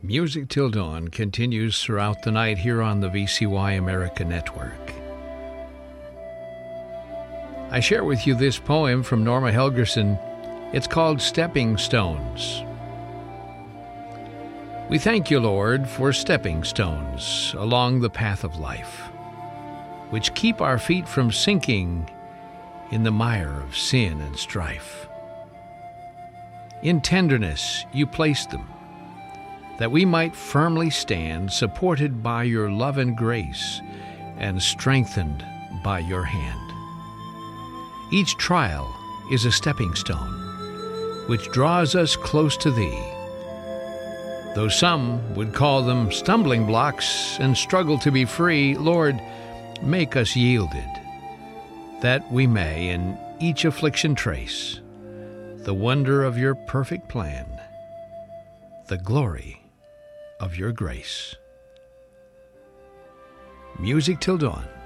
Music Till Dawn continues throughout the night here on the VCY America Network. I share with you this poem from Norma Helgerson. It's called Stepping Stones. We thank you, Lord, for stepping stones along the path of life, which keep our feet from sinking in the mire of sin and strife. In tenderness you placed them, that we might firmly stand, supported by your love and grace, and strengthened by your hand. Each trial is a stepping stone, which draws us close to thee. Though some would call them stumbling blocks and struggle to be free, Lord, make us yielded, that we may in each affliction trace the wonder of your perfect plan, the glory of your grace. Music Till Dawn.